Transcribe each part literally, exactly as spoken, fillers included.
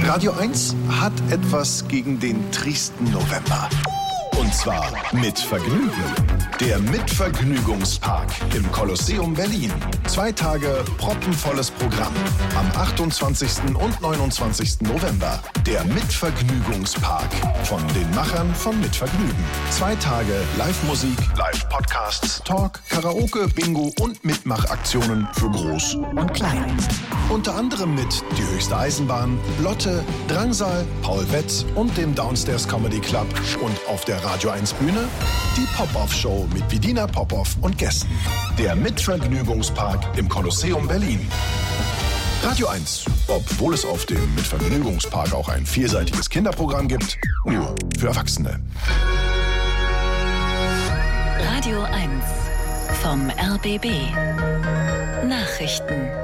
Radio eins hat etwas gegen den tristen November. Und zwar mit Vergnügen. Der Mitvergnügungspark im Kolosseum Berlin. Zwei Tage proppenvolles Programm. Am achtundzwanzigsten und neunundzwanzigsten November. Der Mitvergnügungspark von den Machern von Mitvergnügen. Zwei Tage Live-Musik, Live-Podcasts, Talk, Karaoke, Bingo und Mitmachaktionen für Groß und Klein. Unter anderem mit Die höchste Eisenbahn, Lotte, Drangsal, Paul Wetz und dem Downstairs Comedy Club. Und auf der Radio eins Bühne die Pop-Off-Show mit Vidina Popov und Gästen. Der Mitvergnügungspark im Kolosseum Berlin. Radio eins, obwohl es auf dem Mitvergnügungspark auch ein vielseitiges Kinderprogramm gibt, nur für Erwachsene. Radio eins vom R B B. Nachrichten.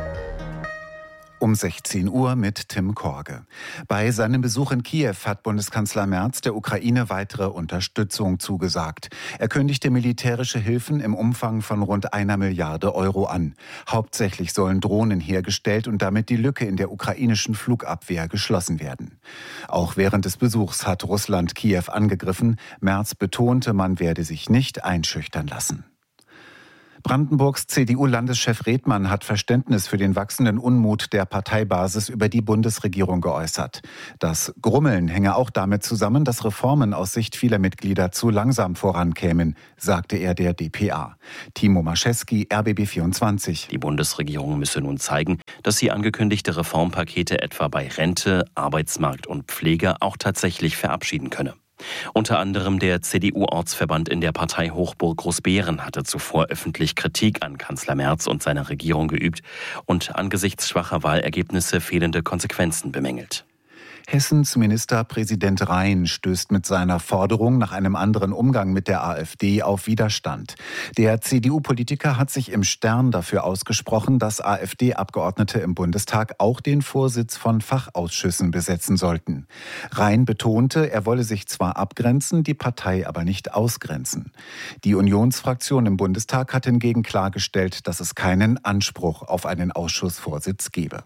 Um sechzehn Uhr mit Tim Korge. Bei seinem Besuch in Kiew hat Bundeskanzler Merz der Ukraine weitere Unterstützung zugesagt. Er kündigte militärische Hilfen im Umfang von rund einer Milliarde Euro an. Hauptsächlich sollen Drohnen hergestellt und damit die Lücke in der ukrainischen Flugabwehr geschlossen werden. Auch während des Besuchs hat Russland Kiew angegriffen. Merz betonte, man werde sich nicht einschüchtern lassen. Brandenburgs C D U-Landeschef Redmann hat Verständnis für den wachsenden Unmut der Parteibasis über die Bundesregierung geäußert. Das Grummeln hänge auch damit zusammen, dass Reformen aus Sicht vieler Mitglieder zu langsam vorankämen, sagte er der d p a. Timo Maschewski, R B B vierundzwanzig. Die Bundesregierung müsse nun zeigen, dass sie angekündigte Reformpakete etwa bei Rente, Arbeitsmarkt und Pflege auch tatsächlich verabschieden könne. Unter anderem der C D U-Ortsverband in der Partei Hochburg Großbeeren hatte zuvor öffentlich Kritik an Kanzler Merz und seiner Regierung geübt und angesichts schwacher Wahlergebnisse fehlende Konsequenzen bemängelt. Hessens Ministerpräsident Rhein stößt mit seiner Forderung nach einem anderen Umgang mit der AfD auf Widerstand. Der C D U-Politiker hat sich im Stern dafür ausgesprochen, dass AfD-Abgeordnete im Bundestag auch den Vorsitz von Fachausschüssen besetzen sollten. Rhein betonte, er wolle sich zwar abgrenzen, die Partei aber nicht ausgrenzen. Die Unionsfraktion im Bundestag hat hingegen klargestellt, dass es keinen Anspruch auf einen Ausschussvorsitz gebe.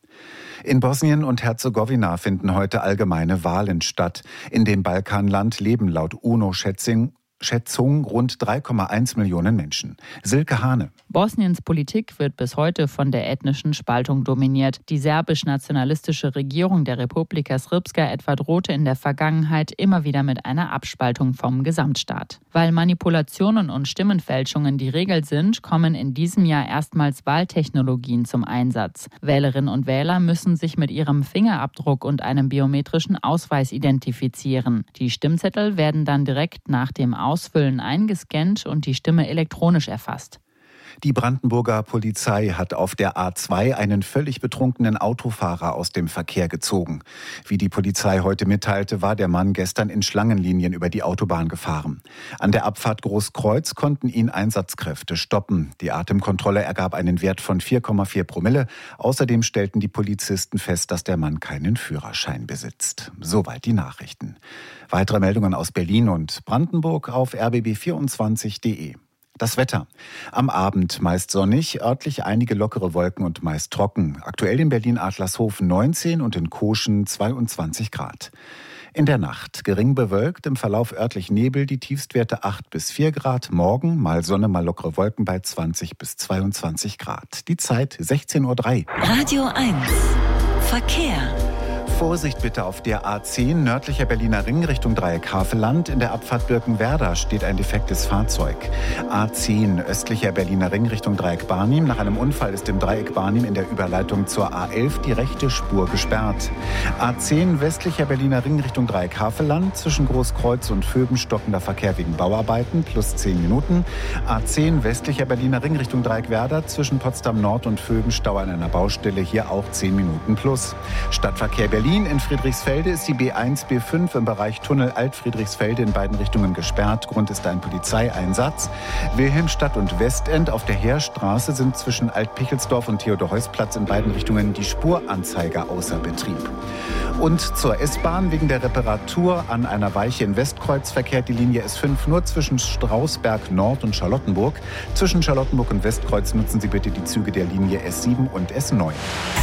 In Bosnien und Herzegowina finden heute allgemeine Wahlen statt. In dem Balkanland leben laut UNO-Schätzung Schätzung rund drei Komma eins Millionen Menschen. Silke Hane. Bosniens Politik wird bis heute von der ethnischen Spaltung dominiert. Die serbisch-nationalistische Regierung der Republika Srpska etwa drohte in der Vergangenheit immer wieder mit einer Abspaltung vom Gesamtstaat. Weil Manipulationen und Stimmenfälschungen die Regel sind, kommen in diesem Jahr erstmals Wahltechnologien zum Einsatz. Wählerinnen und Wähler müssen sich mit ihrem Fingerabdruck und einem biometrischen Ausweis identifizieren. Die Stimmzettel werden dann direkt nach dem Ausfüllen eingescannt und die Stimme elektronisch erfasst. Die Brandenburger Polizei hat auf der A zwei einen völlig betrunkenen Autofahrer aus dem Verkehr gezogen. Wie die Polizei heute mitteilte, war der Mann gestern in Schlangenlinien über die Autobahn gefahren. An der Abfahrt Großkreuz konnten ihn Einsatzkräfte stoppen. Die Atemkontrolle ergab einen Wert von vier Komma vier Promille. Außerdem stellten die Polizisten fest, dass der Mann keinen Führerschein besitzt. Soweit die Nachrichten. Weitere Meldungen aus Berlin und Brandenburg auf r b b vierundzwanzig punkt d e. Das Wetter. Am Abend meist sonnig, örtlich einige lockere Wolken und meist trocken. Aktuell in Berlin-Adlershof neunzehn und in Koschen zweiundzwanzig Grad. In der Nacht gering bewölkt, im Verlauf örtlich Nebel, die Tiefstwerte acht bis vier Grad. Morgen mal Sonne, mal lockere Wolken bei zwanzig bis zweiundzwanzig Grad. Die Zeit sechzehn Uhr drei. Radio eins. Verkehr. Vorsicht bitte auf der A zehn, nördlicher Berliner Ring Richtung Dreieck Havelland. In der Abfahrt Birkenwerder steht ein defektes Fahrzeug. A zehn, östlicher Berliner Ring Richtung Dreieck Barnim. Nach einem Unfall ist im Dreieck Barnim in der Überleitung zur A elf die rechte Spur gesperrt. A zehn, westlicher Berliner Ring Richtung Dreieck Havelland. Zwischen Großkreuz und Vöben stockender Verkehr wegen Bauarbeiten, plus zehn Minuten. A zehn, westlicher Berliner Ring Richtung Dreieck Werder. Zwischen Potsdam Nord und Vöben Stau an einer Baustelle, hier auch zehn Minuten plus. Stadtverkehr Berlin. In Friedrichsfelde ist die B eins, B fünf im Bereich Tunnel Alt-Friedrichsfelde in beiden Richtungen gesperrt. Grund ist ein Polizeieinsatz. Wilhelmstadt und Westend auf der Heerstraße sind zwischen Alt-Pichelsdorf und Theodor-Heuss-Platz in beiden Richtungen die Spuranzeiger außer Betrieb. Und zur S-Bahn wegen der Reparatur an einer Weiche in Westkreuz verkehrt die Linie S fünf nur zwischen Strausberg Nord und Charlottenburg. Zwischen Charlottenburg und Westkreuz nutzen Sie bitte die Züge der Linie S sieben und S neun.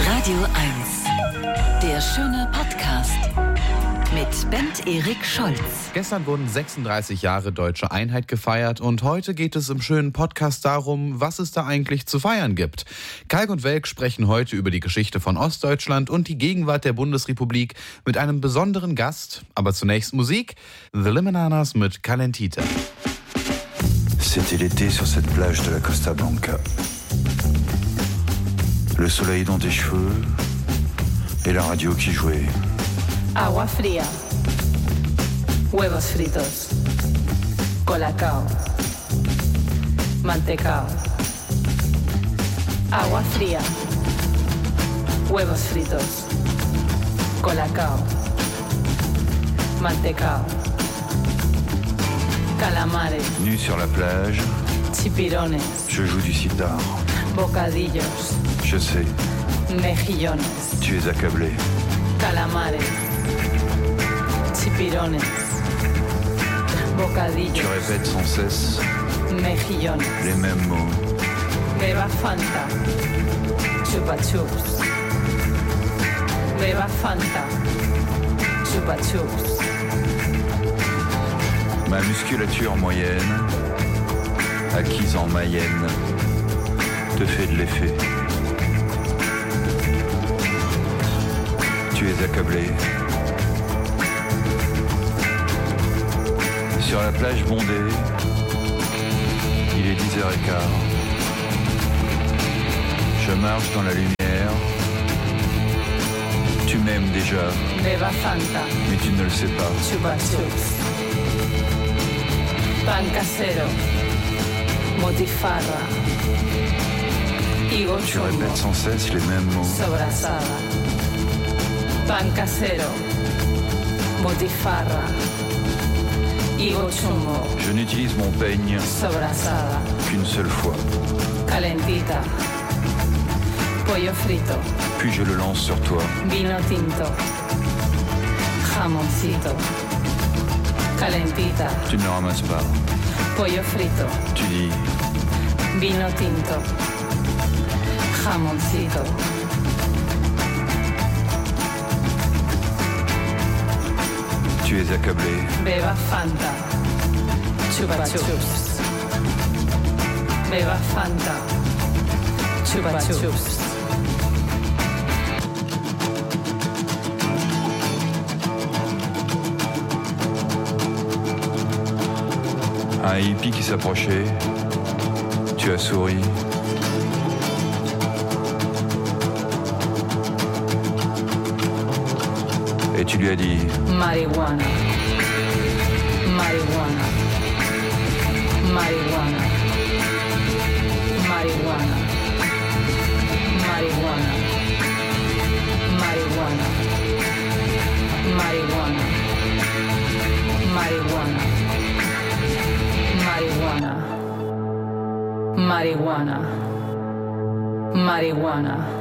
Radio eins. Der schöne Podcast mit Bent Erik Scholz. Gestern wurden sechsunddreißig Jahre Deutsche Einheit gefeiert und heute geht es im schönen Podcast darum, was es da eigentlich zu feiern gibt. Kalk und Welk sprechen heute über die Geschichte von Ostdeutschland und die Gegenwart der Bundesrepublik mit einem besonderen Gast. Aber zunächst Musik. The Limananas mit Calentita. C'était l'été sur cette plage de la Costa Blanca. Le soleil dans tes cheveux et la radio qui jouait. Agua fría, huevos fritos, colacao, mantecao. Agua fría, huevos fritos, colacao, mantecao. Calamares, Nu sur la plage, chipirones, je joue du sitar. bocadillos, Je sais, mejillones, tu es accablé. calamares, chipirones, bocadillos, Tu répètes sans cesse mejillones. les mêmes mots. Beba Fanta, chupa chups. Beba Fanta, chupa chups. Ma musculature moyenne, acquise en Mayenne, te fait de l'effet. Tu es accablé. Sur la plage bondée, il est dix heures quinze. Je marche dans la lumière. Tu m'aimes déjà, Beba Fanta, mais tu ne le sais pas. chupa chups. Pan casero, motifarra. Higo Tu chumbo, répètes sans cesse les mêmes mots. sobrasada. Pan casero, motifarra. Higo chumbo, Je n'utilise mon peigne sobrasada. qu'une seule fois, Calentita, pollo frito, puis je le lance sur toi. vino tinto, jamoncito. Calentita, Tu ne le ramasses pas. pollo frito, Tu dis, vino tinto, jamoncito. tu es accablé. Beba Fanta, chupa chups. Beba Fanta, chupa chups. Un hippie qui s'approchait, tu as souri. Et tu lui as dit, Marihuana, marihuana, marihuana, marihuana, marihuana, marihuana, marihuana, marihuana, marihuana, marihuana, marihuana.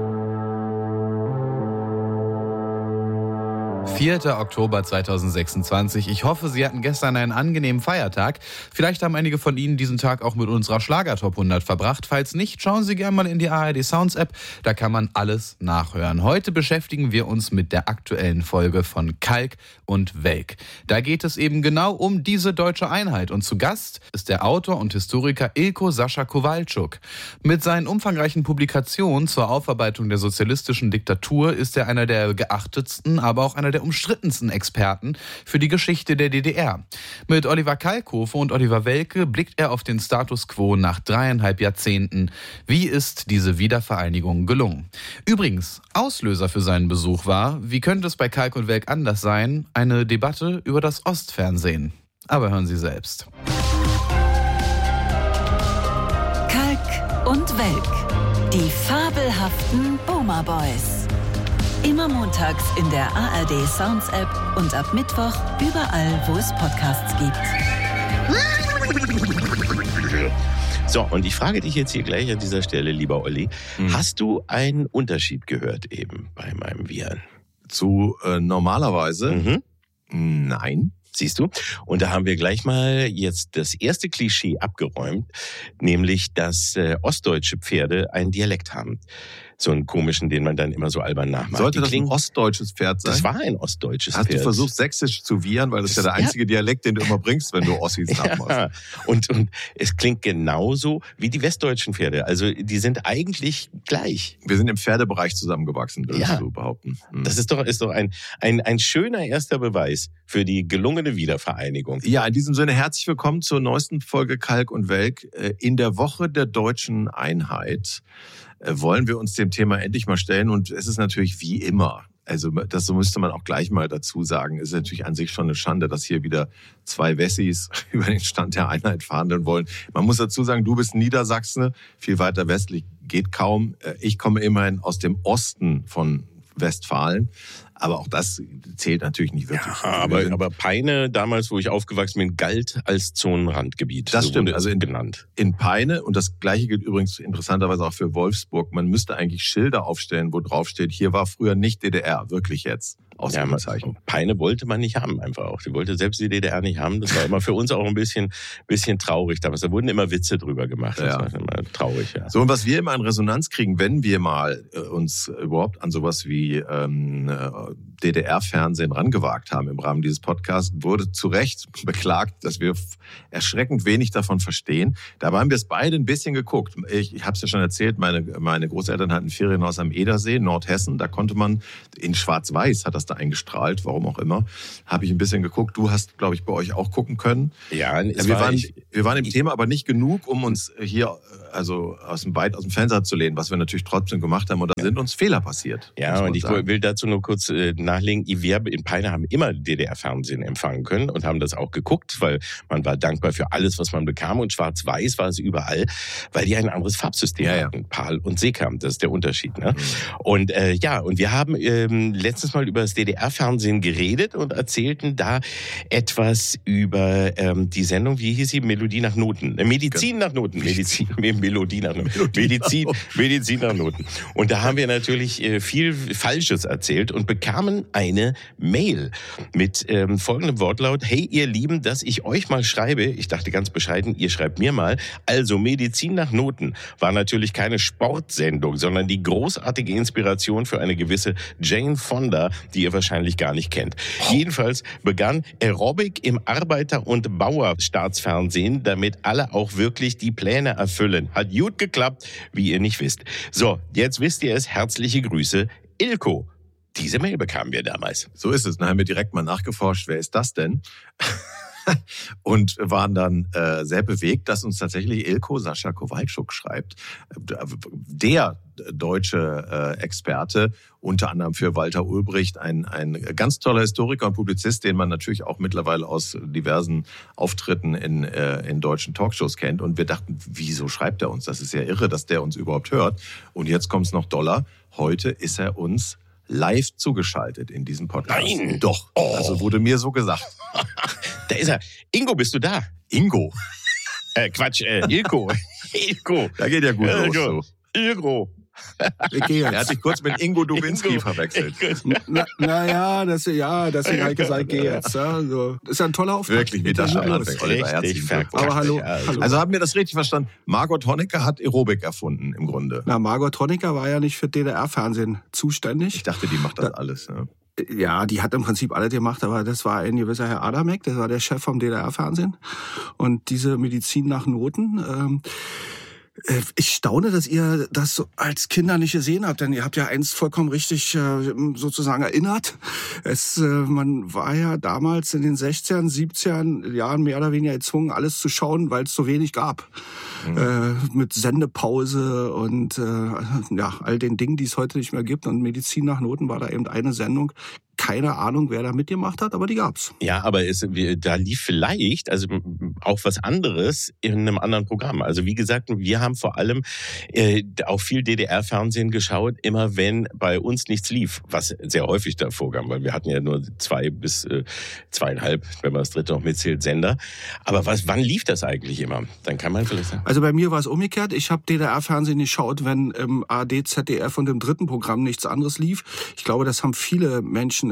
vierter Oktober zweitausendsechsundzwanzig. Ich hoffe, Sie hatten gestern einen angenehmen Feiertag. Vielleicht haben einige von Ihnen diesen Tag auch mit unserer Schlager-Top hundert verbracht. Falls nicht, schauen Sie gerne mal in die A R D Sounds App. Da kann man alles nachhören. Heute beschäftigen wir uns mit der aktuellen Folge von Kalk und Welk. Da geht es eben genau um diese deutsche Einheit. Und zu Gast ist der Autor und Historiker Ilko Sascha Kowalczuk. Mit seinen umfangreichen Publikationen zur Aufarbeitung der sozialistischen Diktatur ist er einer der geachtetsten, aber auch einer der umstrittensten Experten für die Geschichte der D D R. Mit Oliver Kalkofe und Oliver Welke blickt er auf den Status quo nach dreieinhalb Jahrzehnten. Wie ist diese Wiedervereinigung gelungen? Übrigens, Auslöser für seinen Besuch war, wie könnte es bei Kalk und Welk anders sein, eine Debatte über das Ostfernsehen. Aber hören Sie selbst. Kalk und Welk, die fabelhaften Boomer Boys. Immer montags in der A R D Sounds App und ab Mittwoch überall, wo es Podcasts gibt. So, und ich frage dich jetzt hier gleich an dieser Stelle, lieber Olli, mhm. hast du einen Unterschied gehört eben bei meinem Viren? Zu äh, normalerweise? Mhm. Nein. Siehst du? Und da haben wir gleich mal jetzt das erste Klischee abgeräumt, nämlich, dass äh, ostdeutsche Pferde einen Dialekt haben. so einen komischen, den man dann immer so albern nachmacht. Sollte Die das klingen, ein ostdeutsches Pferd sein? Das war ein ostdeutsches Hast Pferd. du versucht, sächsisch zu wiehern, weil das, das ist ja der einzige ja. Dialekt, den du immer bringst, wenn du Ossis nachmachst. Ja. Und, und es klingt genauso wie die westdeutschen Pferde. Also die sind eigentlich gleich. Wir sind im Pferdebereich zusammengewachsen, würdest ja. du behaupten. Hm. Das ist doch, ist doch ein, ein, ein schöner erster Beweis für die gelungene Wiedervereinigung. Ja, in diesem Sinne herzlich willkommen zur neuesten Folge Kalk und Welk. In der Woche der deutschen Einheit wollen wir uns dem Thema endlich mal stellen. Und es ist natürlich wie immer, also das müsste man auch gleich mal dazu sagen, ist natürlich an sich schon eine Schande, dass hier wieder zwei Wessis über den Stand der Einheit verhandeln wollen. Man muss dazu sagen, du bist Niedersachsen, viel weiter westlich geht kaum. Ich komme immerhin aus dem Osten von Westfalen. Aber auch das zählt natürlich nicht wirklich. Ja, aber, aber Peine, damals, wo ich aufgewachsen bin, galt als Zonenrandgebiet. Das so stimmt, wurde also in, genannt. In Peine, und das Gleiche gilt übrigens interessanterweise auch für Wolfsburg, man müsste eigentlich Schilder aufstellen, wo drauf steht, hier war früher nicht D D R, wirklich jetzt. Ausrufezeichen. Ja, Peine wollte man nicht haben, einfach auch. Die wollte selbst die D D R nicht haben. Das war immer für uns auch ein bisschen, bisschen traurig damals. Da wurden immer Witze drüber gemacht. Das ja. war immer traurig, ja. So, und was wir immer in Resonanz kriegen, wenn wir mal äh, uns überhaupt an sowas wie ähm, D D R-Fernsehen rangewagt haben im Rahmen dieses Podcasts, wurde zu Recht beklagt, dass wir erschreckend wenig davon verstehen. Dabei haben wir es beide ein bisschen geguckt. Ich, ich habe es ja schon erzählt, meine, meine Großeltern hatten ein Ferienhaus am Edersee, Nordhessen. Da konnte man, in Schwarz-Weiß hat das da eingestrahlt, warum auch immer, habe ich ein bisschen geguckt. Du hast, glaube ich, bei euch auch gucken können. Ja, es wir, war waren, ich, wir waren im ich, Thema, aber nicht genug, um uns hier also aus dem weit aus dem Fenster zu lehnen, was wir natürlich trotzdem gemacht haben. Und da ja. sind uns Fehler passiert. Ja, und ich sagen. will dazu nur kurz äh, nachlegen. Wir in Peine haben immer D D R-Fernsehen empfangen können und haben das auch geguckt, weil man war dankbar für alles, was man bekam. Und Schwarz-Weiß war es überall, weil die ein anderes Farbsystem ja, hatten. Ja. Pal und Sekam, das ist der Unterschied. Ne? Mhm. Und äh, ja, und wir haben ähm, letztes Mal über das D D R-Fernsehen geredet und erzählten da etwas über ähm, die Sendung, wie hieß sie? Melodie nach Noten. Äh, Medizin nach Noten. Medizin, Melodie nach Noten. Medizin, Medizin nach Noten. Und da haben wir natürlich äh, viel Falsches erzählt und bekamen eine Mail mit ähm, folgendem Wortlaut: Hey ihr Lieben, dass ich euch mal schreibe, ich dachte ganz bescheiden, ihr schreibt mir mal, also Medizin nach Noten war natürlich keine Sportsendung, sondern die großartige Inspiration für eine gewisse Jane Fonda, die ihr wahrscheinlich gar nicht kennt. Oh. Jedenfalls begann Aerobic im Arbeiter- und Bauerstaatsfernsehen, damit alle auch wirklich die Pläne erfüllen. Hat gut geklappt, wie ihr nicht wisst. So, jetzt wisst ihr es, herzliche Grüße, Ilko. Diese Mail bekamen wir damals. So ist es. Dann haben wir direkt mal nachgeforscht, wer ist das denn? Und waren dann äh, sehr bewegt, dass uns tatsächlich Ilko Sascha Kowalczuk schreibt. Der deutsche äh, Experte, unter anderem für Walter Ulbricht, ein, ein ganz toller Historiker und Publizist, den man natürlich auch mittlerweile aus diversen Auftritten in, äh, in deutschen Talkshows kennt. Und wir dachten, wieso schreibt er uns? Das ist ja irre, dass der uns überhaupt hört. Und jetzt kommt es noch doller. Heute ist er uns live zugeschaltet in diesem Podcast. Nein! Doch, oh. Also wurde mir so gesagt. Da ist er. Ingo, bist du da? Ingo? Äh, Quatsch, äh, Ilko. Ilko. Da geht ja gut äh, los. So. Ilko. Er hat dich kurz mit Ingo Dubinsky verwechselt. Na, na ja, das, ja, deswegen habe ich gesagt, geh jetzt. Ja, so. Das ist ja ein toller Auftrag. Wirklich, wie das schon anfängt. Aber hallo, ja, also. hallo. Also haben wir das richtig verstanden? Margot Honecker hat Aerobic erfunden, im Grunde. Na, Margot Honecker war ja nicht für D D R-Fernsehen zuständig. Ich dachte, die macht das da, alles. Ja. Ja, die hat im Prinzip alles gemacht, aber das war ein gewisser Herr Adamek, der war der Chef vom D D R-Fernsehen. Und diese Medizin nach Noten, ähm, ich staune, dass ihr das so als Kinder nicht gesehen habt, denn ihr habt ja einst vollkommen richtig sozusagen erinnert. Es, man war ja damals in den sechzigern, siebzigern Jahren mehr oder weniger gezwungen, alles zu schauen, weil es so wenig gab. Mhm. Äh, mit Sendepause und äh, ja, all den Dingen, die es heute nicht mehr gibt. Und Medizin nach Noten war da eben eine Sendung. Keine Ahnung, wer da mitgemacht hat, aber die gab's. Ja, aber es, da lief vielleicht also auch was anderes in einem anderen Programm. Also wie gesagt, wir haben vor allem äh, auch viel D D R-Fernsehen geschaut, immer wenn bei uns nichts lief, was sehr häufig da vorkam, weil wir hatten ja nur zwei bis äh, zweieinhalb, wenn man das dritte noch mitzählt, Sender. Aber was, wann lief das eigentlich immer? Dann kann man vielleicht sagen. Also bei mir war es umgekehrt. Ich habe D D R-Fernsehen geschaut, wenn im A R D, Z D F und im dritten Programm nichts anderes lief. Ich glaube, das haben viele Menschen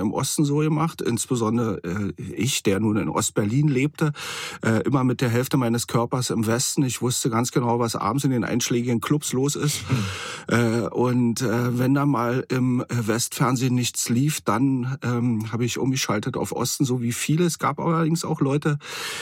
im Osten so gemacht, insbesondere äh, ich, der nun in Ostberlin lebte, äh, immer mit der Hälfte meines Körpers im Westen. Ich wusste ganz genau, was abends in den einschlägigen Clubs los ist. Mhm. Äh, und äh, wenn da mal im Westfernsehen nichts lief, dann ähm, habe ich umgeschaltet auf Osten, so wie viele. Es gab allerdings auch Leute,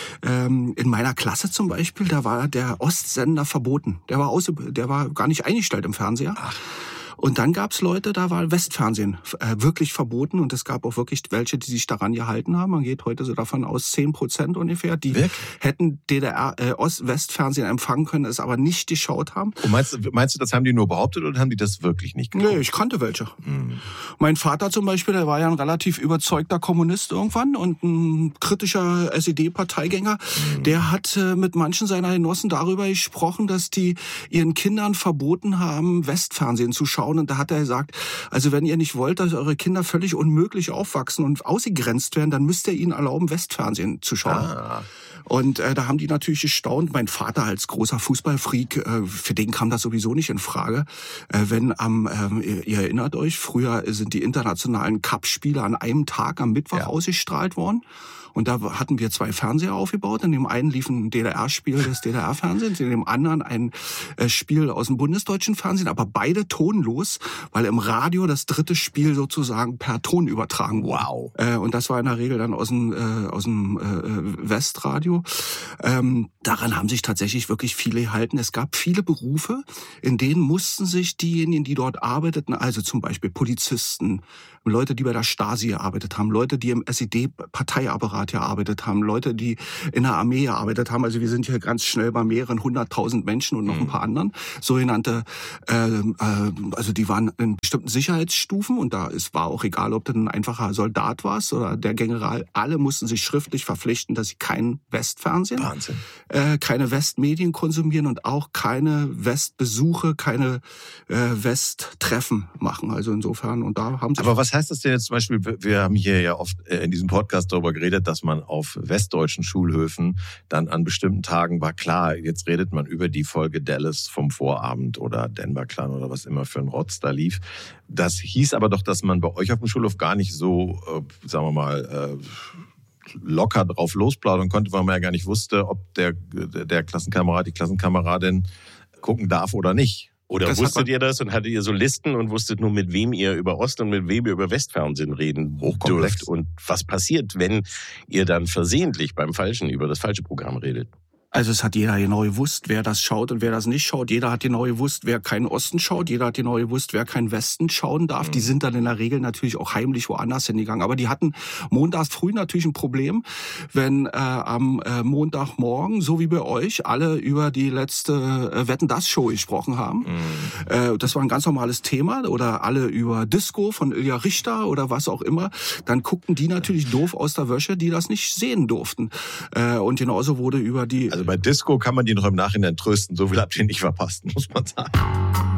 ähm, in meiner Klasse zum Beispiel, da war der Ostsender verboten. Der war, aus, der war gar nicht eingestellt im Fernseher. Ach. Und dann gab's Leute, da war Westfernsehen äh, wirklich verboten und es gab auch wirklich welche, die sich daran gehalten haben. Man geht heute so davon aus, zehn Prozent ungefähr, die wirklich? hätten D D R, äh, Ost-Westfernsehen empfangen können, es aber nicht geschaut haben. Und meinst, meinst du, das haben die nur behauptet oder haben die das wirklich nicht geguckt? Nee, ich kannte welche. Mhm. Mein Vater zum Beispiel, der war ja ein relativ überzeugter Kommunist irgendwann und ein kritischer S E D-Parteigänger. Mhm. Der hat äh, mit manchen seiner Genossen darüber gesprochen, dass die ihren Kindern verboten haben, Westfernsehen zu schauen. Und da hat er gesagt, also wenn ihr nicht wollt, dass eure Kinder völlig unmöglich aufwachsen und ausgegrenzt werden, dann müsst ihr ihnen erlauben, Westfernsehen zu schauen. Ah. Und äh, da haben die natürlich gestaunt. Mein Vater als großer Fußballfreak, äh, für den kam das sowieso nicht in Frage. Äh, wenn am, ähm, ihr, ihr erinnert euch, früher sind die internationalen Cup-Spiele an einem Tag am Mittwoch ja. ausgestrahlt worden. Und da hatten wir zwei Fernseher aufgebaut. In dem einen lief ein D D R-Spiel des D D R-Fernsehens, in dem anderen ein äh, Spiel aus dem bundesdeutschen Fernsehen, aber beide tonlos, weil im Radio das dritte Spiel sozusagen per Ton übertragen wurde. Wow. Äh, und das war in der Regel dann aus dem, äh, aus dem äh, Westradio. Ähm, daran haben sich tatsächlich wirklich viele gehalten. Es gab viele Berufe, in denen mussten sich diejenigen, die dort arbeiteten, also zum Beispiel Polizisten, Leute, die bei der Stasi gearbeitet haben, Leute, die im S E D-Parteiapparat gearbeitet haben, Leute, die in der Armee gearbeitet haben. Also wir sind hier ganz schnell bei mehreren hunderttausend Menschen und noch ein paar anderen. Sogenannte, äh, äh, also die waren in bestimmten Sicherheitsstufen und da es war auch egal, ob du ein einfacher Soldat warst oder der General. Alle mussten sich schriftlich verpflichten, dass sie kein Westfernsehen, Wahnsinn. Äh, keine Westmedien konsumieren und auch keine Westbesuche, keine äh, Westtreffen machen. Also insofern und da haben sie. Aber was heißt das denn jetzt zum Beispiel? Wir haben hier ja oft in diesem Podcast darüber geredet, dass man auf westdeutschen Schulhöfen dann an bestimmten Tagen war klar, jetzt redet man über die Folge Dallas vom Vorabend oder Denver Clan oder was immer für ein Rotz da lief. Das hieß aber doch, dass man bei euch auf dem Schulhof gar nicht so, äh, sagen wir mal, äh, locker drauf losplaudern konnte, weil man ja gar nicht wusste, ob der, der Klassenkamerad, die Klassenkameradin gucken darf oder nicht. Oder das wusstet ihr das und hattet ihr so Listen und wusstet nur, mit wem ihr über Ost- und mit wem ihr über Westfernsehen reden dürft? Und was passiert, wenn ihr dann versehentlich beim Falschen über das falsche Programm redet? Also es hat jeder genau gewusst, wer das schaut und wer das nicht schaut. Jeder hat genau gewusst, wer keinen Osten schaut. Jeder hat genau gewusst, wer keinen Westen schauen darf. Mhm. Die sind dann in der Regel natürlich auch heimlich woanders hingegangen. Aber die hatten montags früh natürlich ein Problem, wenn äh, am äh, Montagmorgen, so wie bei euch, alle über die letzte äh, Wetten-dass-Show gesprochen haben. Mhm. Äh, das war ein ganz normales Thema. Oder alle über Disco von Ilja Richter oder was auch immer. Dann guckten die natürlich doof aus der Wäsche, die das nicht sehen durften. Äh, und genauso wurde über die... Also bei Disco kann man die noch im Nachhinein trösten. So viel habt ihr nicht verpasst, muss man sagen.